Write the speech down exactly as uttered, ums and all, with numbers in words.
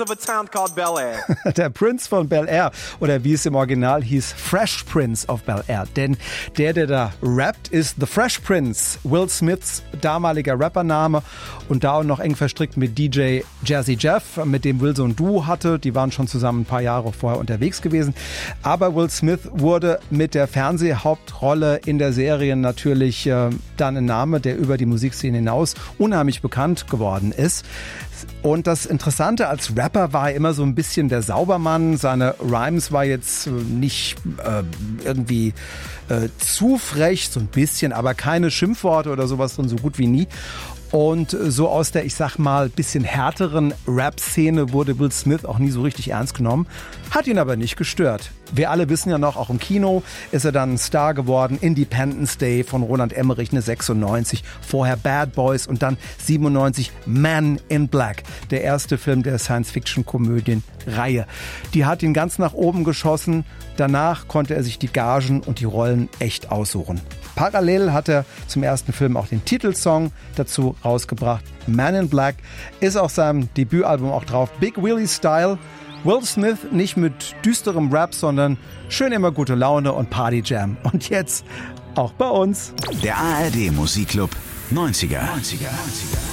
of a town called Bel Air. Der Prinz von Bel Air, oder wie es im Original hieß, Fresh Prince of Bel Air. Denn der, der da rappt, ist The Fresh Prince, Will Smiths damaliger Rappername und da auch noch eng verstrickt mit D J Jazzy Jeff, mit dem Will so ein Duo hatte. Die waren schon zusammen ein paar Jahre vorher unterwegs gewesen. Aber Will Smith wurde mit der Fernsehhauptrolle in der Serie natürlich äh, dann ein Name, der über die Musikszene hinaus unheimlich bekannt geworden ist. Und das Interessante, als Rapper war er immer so ein bisschen der Saubermann. Seine Rhymes war jetzt nicht äh, irgendwie äh, zu frech, so ein bisschen, aber keine Schimpfworte oder sowas drin, so gut wie nie. Und so aus der, ich sag mal, bisschen härteren Rap-Szene wurde Will Smith auch nie so richtig ernst genommen. Hat ihn aber nicht gestört. Wir alle wissen ja noch, auch im Kino ist er dann ein Star geworden. Independence Day von Roland Emmerich, eine sechsundneunzig. Vorher Bad Boys und dann siebenundneunzig Man in Black. Der erste Film der Science-Fiction-Komödien-Reihe. Die hat ihn ganz nach oben geschossen. Danach konnte er sich die Gagen und die Rollen echt aussuchen. Parallel hat er zum ersten Film auch den Titelsong dazu rausgebracht. Man in Black ist auf seinem Debütalbum auch drauf. Big Willie Style. Will Smith nicht mit düsterem Rap, sondern schön immer gute Laune und Party Jam. Und jetzt auch bei uns. Der A R D Musikclub neunziger. neunziger.